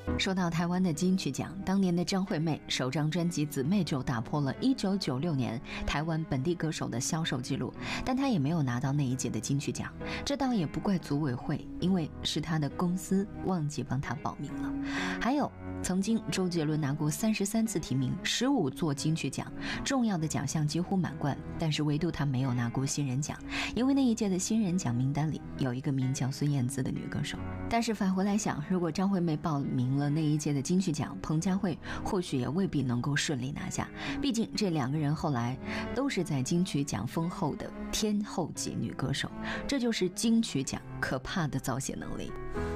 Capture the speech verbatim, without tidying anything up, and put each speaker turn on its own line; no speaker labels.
说到台湾的金曲奖，当年的张惠妹首张专辑《姊妹》就打破了一九九六年台湾本地歌手的销售记录，但她也没有拿到那一届的金曲奖。这倒也不怪组委会，因为是她的公司忘记帮她报名了。还有，曾经周杰伦拿过三十三次提名，十五座金曲奖，重要的奖项几乎满贯，但是唯独他没有拿过新人奖，因为那一届的新人奖名单里有一个名叫孙燕姿的女歌手。但是返回来想，如果张惠妹报名了那一届的金曲奖，彭佳慧或许也未必能够顺利拿下，毕竟这两个人后来都是在金曲奖封后的天后级女歌手，这就是金曲奖可怕的造血能力。